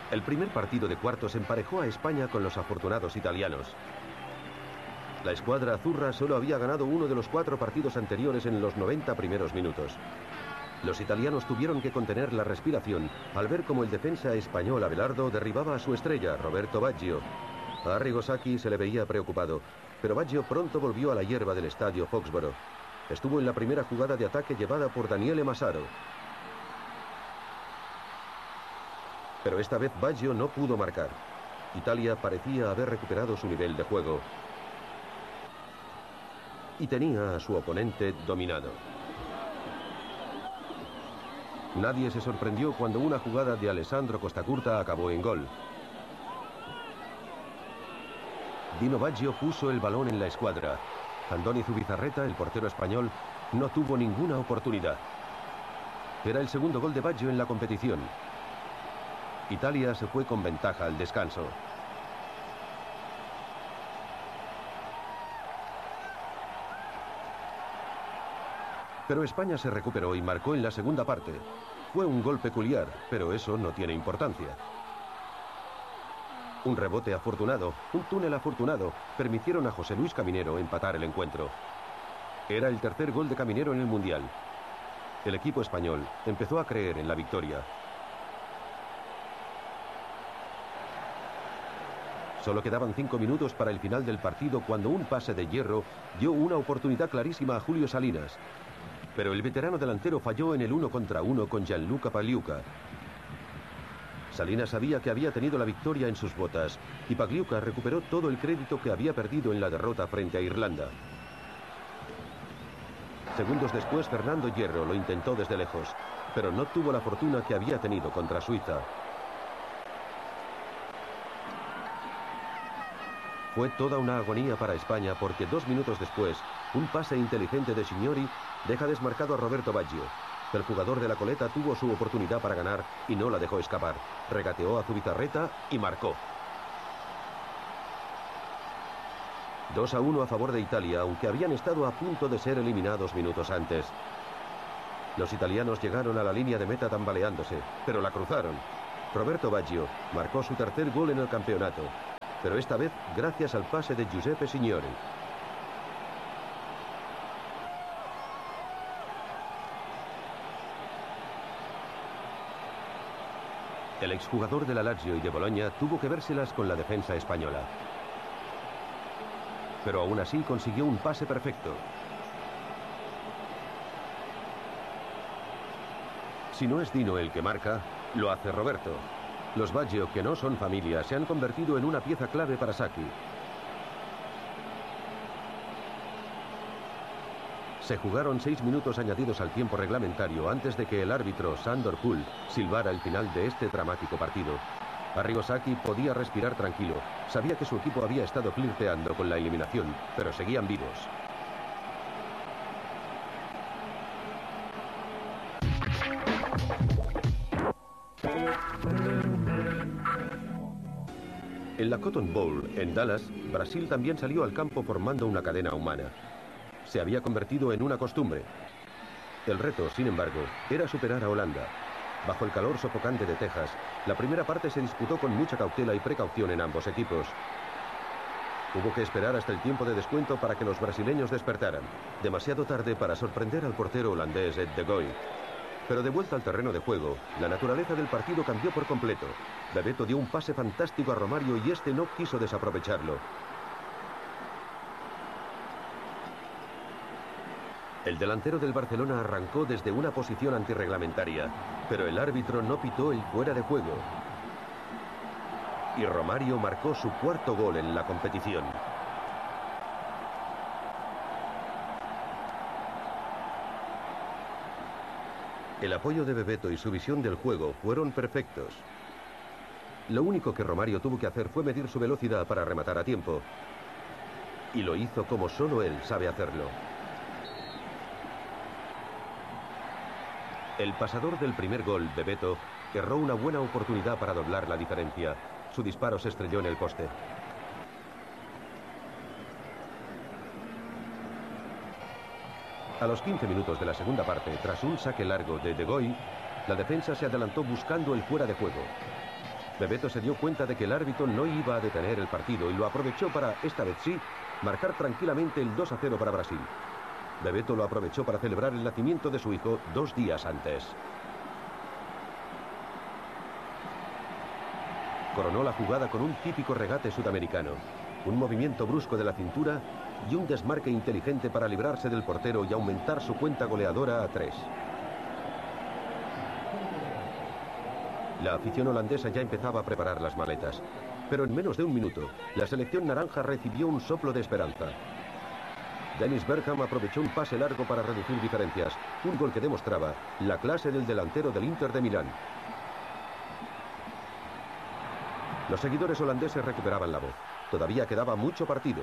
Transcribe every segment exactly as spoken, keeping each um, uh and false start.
El primer partido de cuartos emparejó a España con los afortunados italianos. La escuadra azurra solo había ganado uno de los cuatro partidos anteriores en los noventa primeros minutos. Los italianos tuvieron que contener la respiración al ver cómo el defensa español Abelardo derribaba a su estrella, Roberto Baggio. A Arrigo Sacchi se le veía preocupado, pero Baggio pronto volvió a la hierba del estadio Foxboro. Estuvo en la primera jugada de ataque llevada por Daniele Massaro. Pero esta vez Baggio no pudo marcar. Italia parecía haber recuperado su nivel de juego y tenía a su oponente dominado. Nadie se sorprendió cuando una jugada de Alessandro Costacurta acabó en gol. Dino Baggio puso el balón en la escuadra. Andoni Zubizarreta, el portero español, no tuvo ninguna oportunidad. Era el segundo gol de Baggio en la competición. Italia se fue con ventaja al descanso. Pero España se recuperó y marcó en la segunda parte. Fue un gol peculiar, pero eso no tiene importancia. Un rebote afortunado, un túnel afortunado, permitieron a José Luis Caminero empatar el encuentro. Era el tercer gol de Caminero en el Mundial. El equipo español empezó a creer en la victoria. Solo quedaban cinco minutos para el final del partido cuando un pase de Hierro dio una oportunidad clarísima a Julio Salinas. Pero el veterano delantero falló en el uno contra uno con Gianluca Pagliuca. Salinas sabía que había tenido la victoria en sus botas y Pagliuca recuperó todo el crédito que había perdido en la derrota frente a Irlanda. Segundos después, Fernando Hierro lo intentó desde lejos, pero no tuvo la fortuna que había tenido contra Suiza. Fue toda una agonía para España porque dos minutos después, un pase inteligente de Signori deja desmarcado a Roberto Baggio. El jugador de la coleta tuvo su oportunidad para ganar y no la dejó escapar. Regateó a Zubizarreta y marcó. dos a uno a favor de Italia, aunque habían estado a punto de ser eliminados minutos antes. Los italianos llegaron a la línea de meta tambaleándose, pero la cruzaron. Roberto Baggio marcó su tercer gol en el campeonato, pero esta vez gracias al pase de Giuseppe Signori. El exjugador de la Lazio y de Boloña tuvo que vérselas con la defensa española. Pero aún así consiguió un pase perfecto. Si no es Dino el que marca, lo hace Roberto. Los Baggio, que no son familia, se han convertido en una pieza clave para Sacchi. Se jugaron seis minutos añadidos al tiempo reglamentario antes de que el árbitro Sandor Pull silbara el final de este dramático partido. Arrigo Sacchi podía respirar tranquilo. Sabía que su equipo había estado flirteando con la eliminación, pero seguían vivos. En la Cotton Bowl, en Dallas, Brasil también salió al campo formando una cadena humana. Se había convertido en una costumbre. El reto, sin embargo, era superar a Holanda. Bajo el calor sofocante de Texas, la primera parte se disputó con mucha cautela y precaución en ambos equipos. Hubo que esperar hasta el tiempo de descuento para que los brasileños despertaran. Demasiado tarde para sorprender al portero holandés Ed de Goey. Pero de vuelta al terreno de juego, la naturaleza del partido cambió por completo. Bebeto dio un pase fantástico a Romario y este no quiso desaprovecharlo. El delantero del Barcelona arrancó desde una posición antirreglamentaria, pero el árbitro no pitó el fuera de juego. Y Romario marcó su cuarto gol en la competición. El apoyo de Bebeto y su visión del juego fueron perfectos. Lo único que Romario tuvo que hacer fue medir su velocidad para rematar a tiempo. Y lo hizo como solo él sabe hacerlo. El pasador del primer gol, Bebeto, erró una buena oportunidad para doblar la diferencia. Su disparo se estrelló en el poste. A los quince minutos de la segunda parte, tras un saque largo de De Goey, la defensa se adelantó buscando el fuera de juego. Bebeto se dio cuenta de que el árbitro no iba a detener el partido y lo aprovechó para, esta vez sí, marcar tranquilamente el dos a cero para Brasil. Bebeto lo aprovechó para celebrar el nacimiento de su hijo dos días antes. Coronó la jugada con un típico regate sudamericano, un movimiento brusco de la cintura y un desmarque inteligente para librarse del portero y aumentar su cuenta goleadora a tres. La afición holandesa ya empezaba a preparar las maletas, pero en menos de un minuto, la selección naranja recibió un soplo de esperanza. Dennis Bergkamp aprovechó un pase largo para reducir diferencias, un gol que demostraba la clase del delantero del Inter de Milán. Los seguidores holandeses recuperaban la voz. Todavía quedaba mucho partido.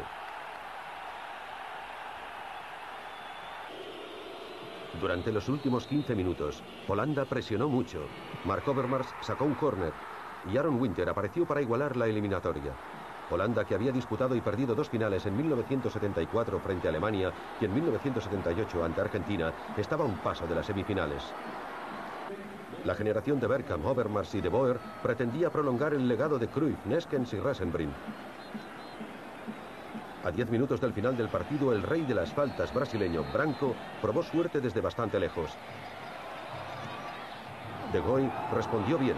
Durante los últimos quince minutos, Holanda presionó mucho. Mark Overmars sacó un córner y Aaron Winter apareció para igualar la eliminatoria. Holanda, que había disputado y perdido dos finales en mil novecientos setenta y cuatro frente a Alemania y en mil novecientos setenta y ocho ante Argentina, estaba a un paso de las semifinales. La generación de Bergkamp, Overmars y De Boer pretendía prolongar el legado de Cruyff, Neskens y Rasenbrink. A diez minutos del final del partido, el rey de las faltas brasileño, Branco, probó suerte desde bastante lejos. De Goey respondió bien.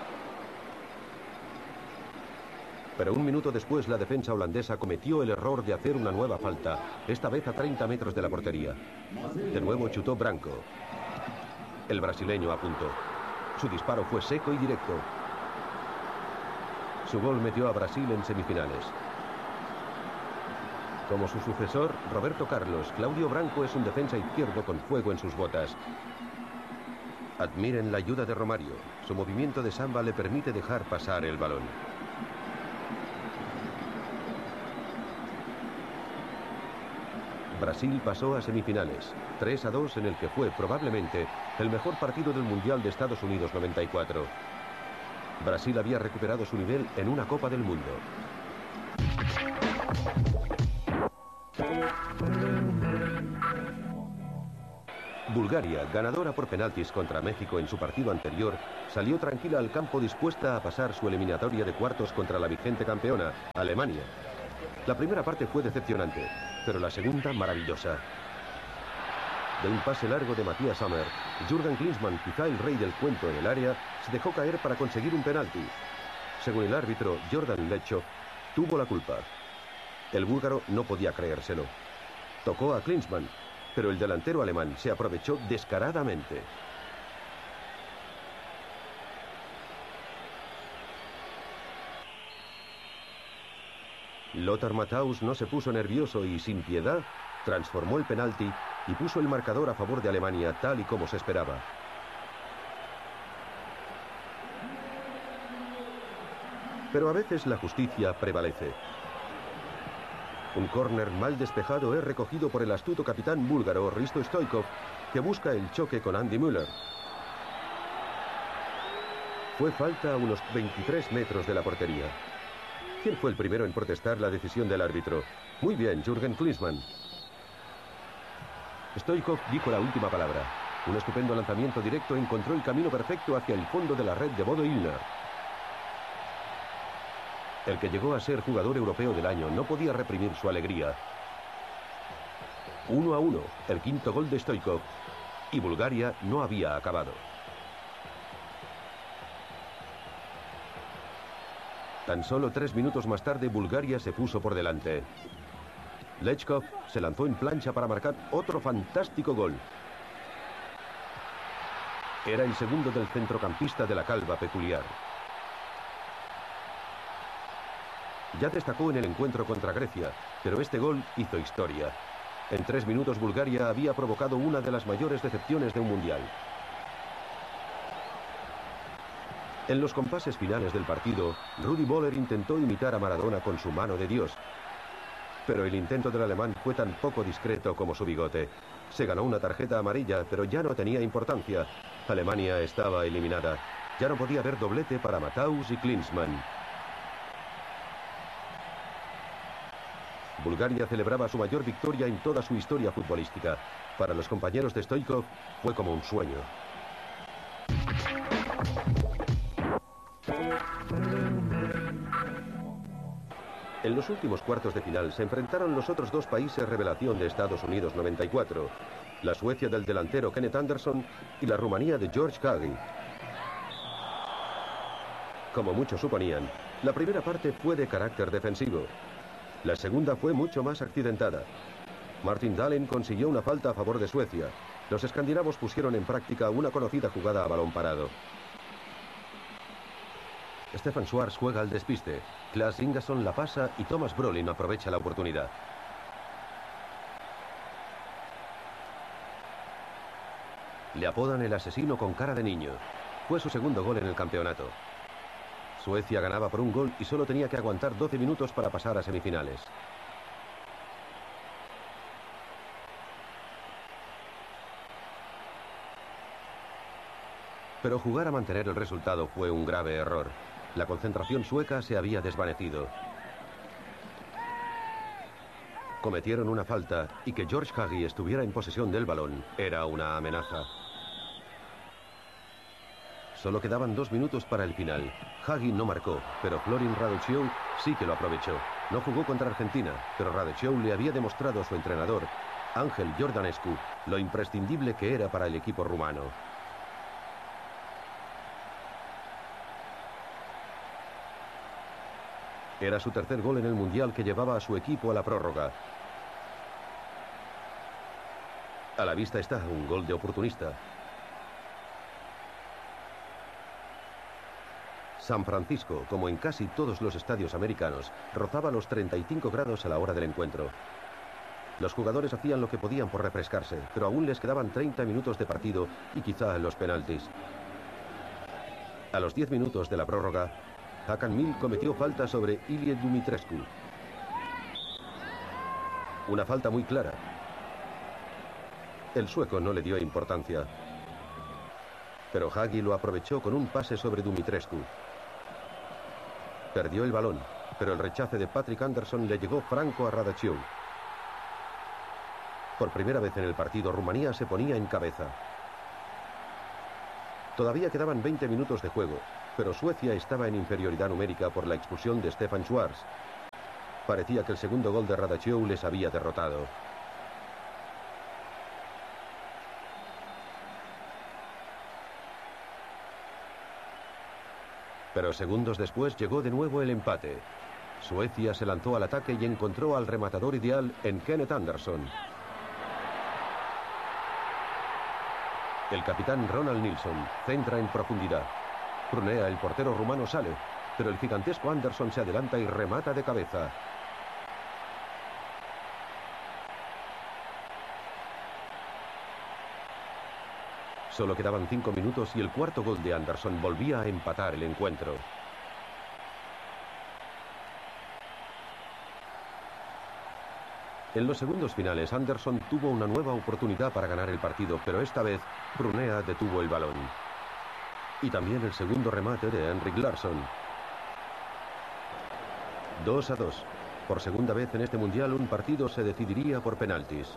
Pero un minuto después, la defensa holandesa cometió el error de hacer una nueva falta, esta vez a treinta metros de la portería. De nuevo chutó Branco. El brasileño apuntó. Su disparo fue seco y directo. Su gol metió a Brasil en semifinales. Como su sucesor, Roberto Carlos, Claudio Branco es un defensa izquierdo con fuego en sus botas. Admiren la ayuda de Romario. Su movimiento de samba le permite dejar pasar el balón. Brasil pasó a semifinales, tres a dos, en el que fue probablemente el mejor partido del Mundial de Estados Unidos noventa y cuatro. Brasil había recuperado su nivel en una Copa del Mundo. Bulgaria, ganadora por penaltis contra México en su partido anterior, salió tranquila al campo dispuesta a pasar su eliminatoria de cuartos contra la vigente campeona, Alemania. La primera parte fue decepcionante, pero la segunda maravillosa. De un pase largo de Matthias Sammer, Jürgen Klinsmann, quizá el rey del cuento en el área, se dejó caer para conseguir un penalti. Según el árbitro Jordan Lechov, tuvo la culpa. El búlgaro no podía creérselo. Tocó a Klinsmann, pero el delantero alemán se aprovechó descaradamente. Lothar Matthaus no se puso nervioso y, sin piedad, transformó el penalti y puso el marcador a favor de Alemania, tal y como se esperaba. Pero a veces la justicia prevalece. Un córner mal despejado es recogido por el astuto capitán búlgaro Hristo Stoichkov, que busca el choque con Andy Müller. Fue falta a unos veintitrés metros de la portería. ¿Quién fue el primero en protestar la decisión del árbitro? Muy bien, Jürgen Klinsmann. Stoichkov dijo la última palabra. Un estupendo lanzamiento directo encontró el camino perfecto hacia el fondo de la red de Bodo Illner. El que llegó a ser jugador europeo del año no podía reprimir su alegría. Uno a uno, el quinto gol de Stoichkov, y Bulgaria no había acabado. Tan solo tres minutos más tarde, Bulgaria se puso por delante. Lechkov se lanzó en plancha para marcar otro fantástico gol. Era el segundo del centrocampista de la calva peculiar. Ya destacó en el encuentro contra Grecia, pero este gol hizo historia. En tres minutos Bulgaria había provocado una de las mayores decepciones de un mundial. En los compases finales del partido, Rudi Völler intentó imitar a Maradona con su mano de Dios. Pero el intento del alemán fue tan poco discreto como su bigote. Se ganó una tarjeta amarilla, pero ya no tenía importancia. Alemania estaba eliminada. Ya no podía haber doblete para Matthaus y Klinsmann. Bulgaria celebraba su mayor victoria en toda su historia futbolística. Para los compañeros de Stoichkov fue como un sueño. En los últimos cuartos de final se enfrentaron los otros dos países revelación de Estados Unidos noventa y cuatro, la Suecia del delantero Kenneth Anderson y la Rumanía de George Hagi. Como muchos suponían, la primera parte fue de carácter defensivo. La segunda fue mucho más accidentada. Martin Dahlin consiguió una falta a favor de Suecia. Los escandinavos pusieron en práctica una conocida jugada a balón parado. Stefan Schwarz juega al despiste. Klas Ingasson la pasa y Thomas Brolin aprovecha la oportunidad. Le apodan el asesino con cara de niño. Fue su segundo gol en el campeonato. Suecia ganaba por un gol y solo tenía que aguantar doce minutos para pasar a semifinales. Pero jugar a mantener el resultado fue un grave error. La concentración sueca se había desvanecido. Cometieron una falta y que George Hagi estuviera en posesión del balón era una amenaza. Solo quedaban dos minutos para el final. Hagi no marcó, pero Florin Raducioł sí que lo aprovechó. No jugó contra Argentina, pero Raducioł le había demostrado a su entrenador, Ángel Iordanescu, lo imprescindible que era para el equipo rumano. Era su tercer gol en el Mundial que llevaba a su equipo a la prórroga. A la vista está un gol de oportunista. San Francisco, como en casi todos los estadios americanos, rozaba los treinta y cinco grados a la hora del encuentro. Los jugadores hacían lo que podían por refrescarse, pero aún les quedaban treinta minutos de partido y quizá los penaltis. A los diez minutos de la prórroga, Hakan Mill cometió falta sobre Ilie Dumitrescu. Una falta muy clara. El sueco no le dio importancia. Pero Hagi lo aprovechó con un pase sobre Dumitrescu. Perdió el balón, pero el rechace de Patrick Anderson le llegó franco a Raducioł. Por primera vez en el partido, Rumanía se ponía en cabeza. Todavía quedaban veinte minutos de juego, pero Suecia estaba en inferioridad numérica por la expulsión de Stefan Schwarz. Parecía que el segundo gol de Raducioł les había derrotado. Pero segundos después llegó de nuevo el empate. Suecia se lanzó al ataque y encontró al rematador ideal en Kenneth Anderson. El capitán Ronald Nilsson centra en profundidad. Prunea, el portero rumano, sale, pero el gigantesco Anderson se adelanta y remata de cabeza. Solo quedaban cinco minutos y el cuarto gol de Anderson volvía a empatar el encuentro. En los segundos finales, Anderson tuvo una nueva oportunidad para ganar el partido, pero esta vez Prunea detuvo el balón. Y también el segundo remate de Henrik Larsson. dos a dos. Por segunda vez en este mundial, un partido se decidiría por penaltis.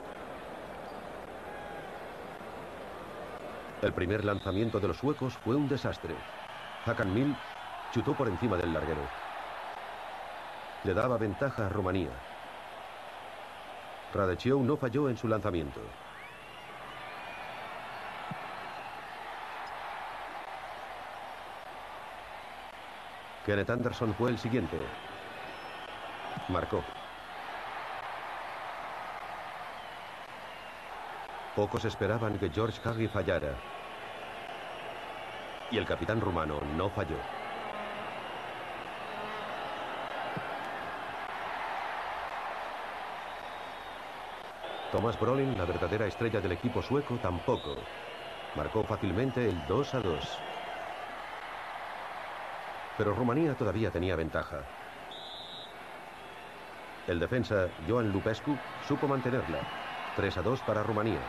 El primer lanzamiento de los suecos fue un desastre. Hakan Mill chutó por encima del larguero. Le daba ventaja a Rumanía. Raducioł no falló en su lanzamiento. Kenneth Anderson fue el siguiente. Marcó. Pocos esperaban que George Hagi fallara. Y el capitán rumano no falló. Thomas Brolin, la verdadera estrella del equipo sueco, tampoco. Marcó fácilmente el dos a dos. Pero Rumanía todavía tenía ventaja. El defensa, Johan Lupescu, supo mantenerla. tres a dos para Rumanía.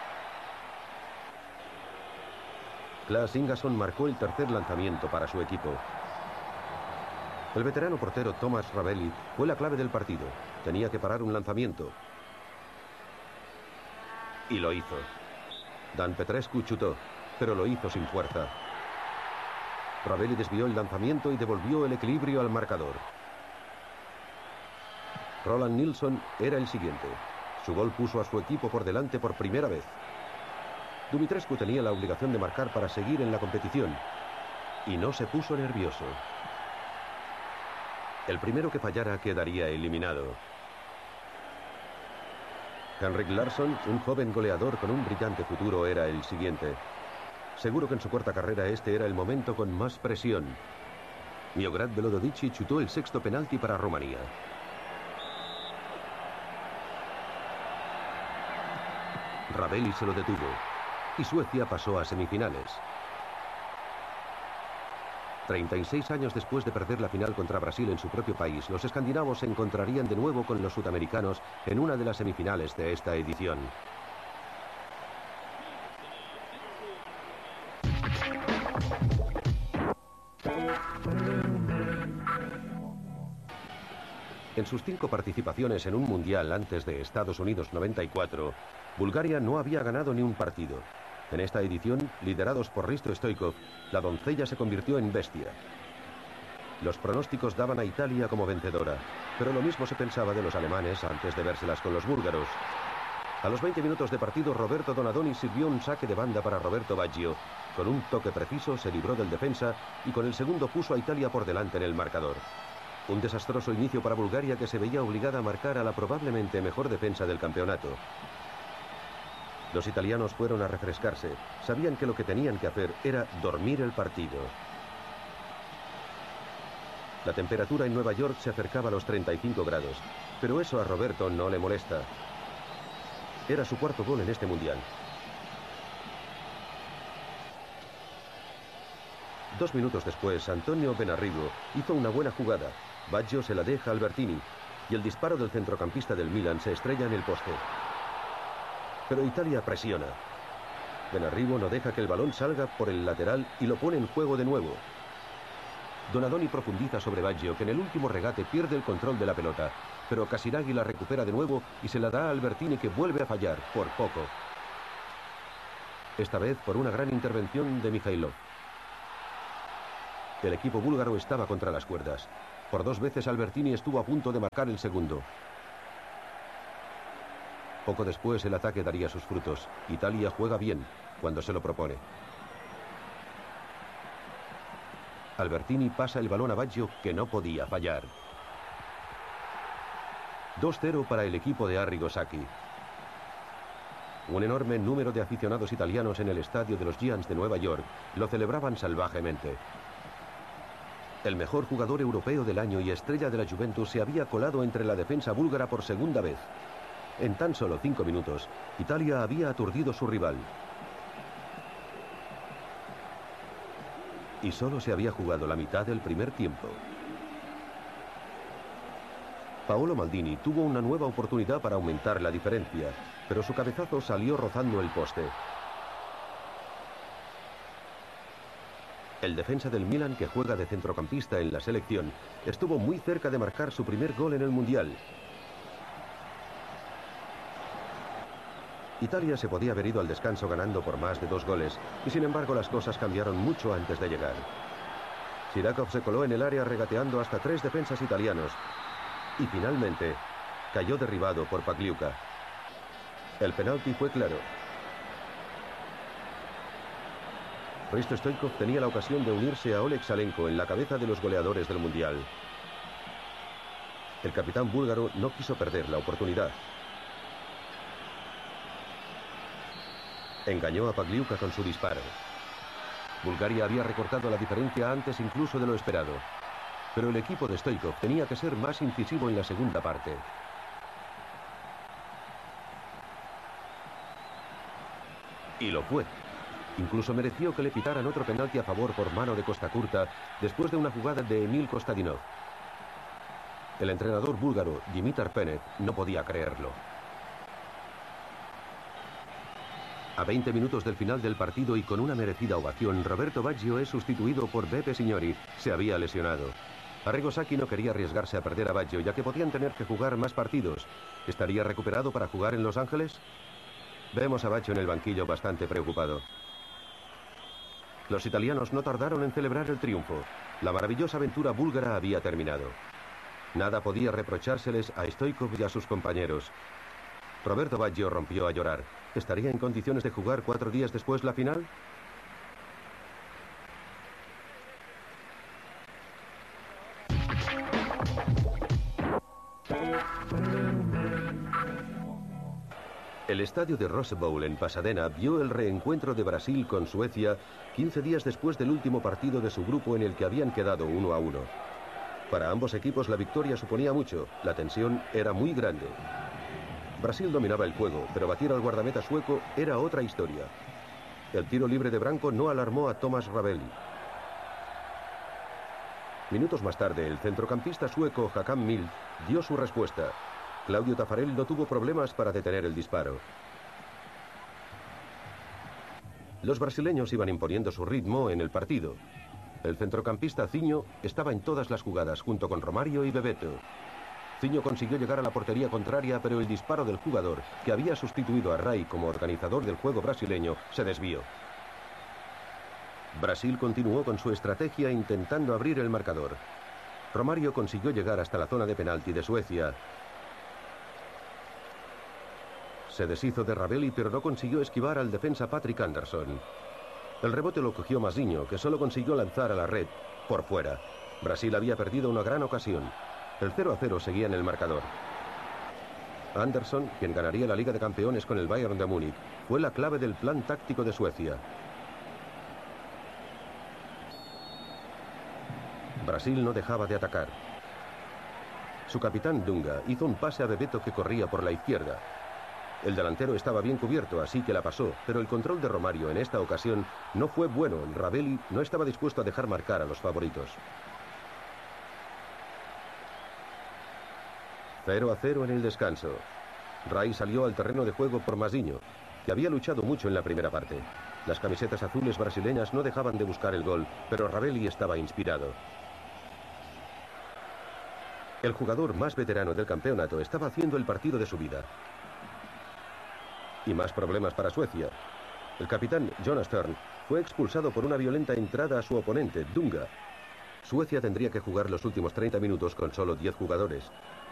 Klas Ingasson marcó el tercer lanzamiento para su equipo. El veterano portero Thomas Ravelli fue la clave del partido. Tenía que parar un lanzamiento. Y lo hizo. Dan Petrescu chutó, pero lo hizo sin fuerza. Ravelli desvió el lanzamiento y devolvió el equilibrio al marcador. Roland Nilsson era el siguiente. Su gol puso a su equipo por delante por primera vez. Dumitrescu tenía la obligación de marcar para seguir en la competición. Y no se puso nervioso. El primero que fallara quedaría eliminado. Henrik Larsson, un joven goleador con un brillante futuro, era el siguiente. Seguro que en su corta carrera este era el momento con más presión. Miograd Velododici chutó el sexto penalti para Rumanía. Ravelli se lo detuvo y Suecia pasó a semifinales. treinta y seis años después de perder la final contra Brasil en su propio país, los escandinavos se encontrarían de nuevo con los sudamericanos en una de las semifinales de esta edición. En sus cinco participaciones en un mundial antes de Estados Unidos noventa y cuatro, Bulgaria no había ganado ni un partido. En esta edición, liderados por Hristo Stoichkov, la doncella se convirtió en bestia. Los pronósticos daban a Italia como vencedora, pero lo mismo se pensaba de los alemanes antes de vérselas con los búlgaros. A los veinte minutos de partido, Roberto Donadoni sirvió un saque de banda para Roberto Baggio. Con un toque preciso se libró del defensa y con el segundo puso a Italia por delante en el marcador. Un desastroso inicio para Bulgaria, que se veía obligada a marcar a la probablemente mejor defensa del campeonato. Los italianos fueron a refrescarse. Sabían que lo que tenían que hacer era dormir el partido. La temperatura en Nueva York se acercaba a los treinta y cinco grados, pero eso a Roberto no le molesta. Era su cuarto gol en este mundial. Dos minutos después, Antonio Benarrigo hizo una buena jugada. Baggio se la deja a Albertini y el disparo del centrocampista del Milan se estrella en el poste. Pero Italia presiona. Benarrigo no deja que el balón salga por el lateral y lo pone en juego de nuevo. Donadoni profundiza sobre Baggio, que en el último regate pierde el control de la pelota, pero Casiraghi la recupera de nuevo y se la da a Albertini, que vuelve a fallar, por poco. Esta vez por una gran intervención de Mikhailov. El equipo búlgaro estaba contra las cuerdas. Por dos veces Albertini estuvo a punto de marcar el segundo. Poco después el ataque daría sus frutos. Italia juega bien cuando se lo propone. Albertini pasa el balón a Baggio, que no podía fallar. dos cero para el equipo de Arrigo Sacchi. Un enorme número de aficionados italianos en el estadio de los Giants de Nueva York lo celebraban salvajemente. El mejor jugador europeo del año y estrella de la Juventus se había colado entre la defensa búlgara por segunda vez. En tan solo cinco minutos, Italia había aturdido a su rival. Y solo se había jugado la mitad del primer tiempo. Paolo Maldini tuvo una nueva oportunidad para aumentar la diferencia, pero su cabezazo salió rozando el poste. El defensa del Milan, que juega de centrocampista en la selección, estuvo muy cerca de marcar su primer gol en el Mundial. Italia se podía haber ido al descanso ganando por más de dos goles, y sin embargo las cosas cambiaron mucho antes de llegar. Sirakov se coló en el área regateando hasta tres defensas italianos, y finalmente cayó derribado por Pagliuca. El penalti fue claro. Hristo Stoichkov tenía la ocasión de unirse a Oleg Salenko en la cabeza de los goleadores del Mundial. El capitán búlgaro no quiso perder la oportunidad. Engañó a Pagliuca con su disparo. Bulgaria había recortado la diferencia antes incluso de lo esperado. Pero el equipo de Stoichkov tenía que ser más incisivo en la segunda parte. Y lo fue. Incluso mereció que le pitaran otro penalti a favor por mano de Costa Curta después de una jugada de Emil Kostadinov. El entrenador búlgaro, Dimitar Penev, no podía creerlo. A veinte minutos del final del partido y con una merecida ovación, Roberto Baggio es sustituido por Beppe Signori. Se había lesionado. Arrigo Sacchi no quería arriesgarse a perder a Baggio, ya que podían tener que jugar más partidos. ¿Estaría recuperado para jugar en Los Ángeles? Vemos a Baggio en el banquillo bastante preocupado. Los italianos no tardaron en celebrar el triunfo. La maravillosa aventura búlgara había terminado. Nada podía reprochárseles a Stoichkov y a sus compañeros. Roberto Baggio rompió a llorar. ¿Estaría en condiciones de jugar cuatro días después la final? El estadio de Rose Bowl en Pasadena vio el reencuentro de Brasil con Suecia quince días después del último partido de su grupo en el que habían quedado uno a uno. Para ambos equipos la victoria suponía mucho, la tensión era muy grande. Brasil dominaba el juego, pero batir al guardameta sueco era otra historia. El tiro libre de Branco no alarmó a Thomas Ravelli. Minutos más tarde, el centrocampista sueco Håkan Mild dio su respuesta. Claudio Taffarel no tuvo problemas para detener el disparo. Los brasileños iban imponiendo su ritmo en el partido. El centrocampista Zinho estaba en todas las jugadas, junto con Romario y Bebeto. Zinho consiguió llegar a la portería contraria, pero el disparo del jugador, que había sustituido a Ray como organizador del juego brasileño, se desvió. Brasil continuó con su estrategia intentando abrir el marcador. Romario consiguió llegar hasta la zona de penalti de Suecia. Se deshizo de Ravelli, pero no consiguió esquivar al defensa Patrick Anderson. El rebote lo cogió Mazinho, que solo consiguió lanzar a la red, por fuera. Brasil había perdido una gran ocasión. El cero a cero seguía en el marcador. Anderson, quien ganaría la Liga de Campeones con el Bayern de Múnich, fue la clave del plan táctico de Suecia. Brasil no dejaba de atacar. Su capitán Dunga hizo un pase a Bebeto que corría por la izquierda. El delantero estaba bien cubierto, así que la pasó, pero el control de Romario en esta ocasión no fue bueno. Ravelli no estaba dispuesto a dejar marcar a los favoritos. cero a cero en el descanso. Ray salió al terreno de juego por Mazinho, que había luchado mucho en la primera parte. Las camisetas azules brasileñas no dejaban de buscar el gol, pero Ravelli estaba inspirado. El jugador más veterano del campeonato estaba haciendo el partido de su vida. Y más problemas para Suecia. El capitán Jonas Stern fue expulsado por una violenta entrada a su oponente, Dunga. Suecia tendría que jugar los últimos treinta minutos con solo diez jugadores.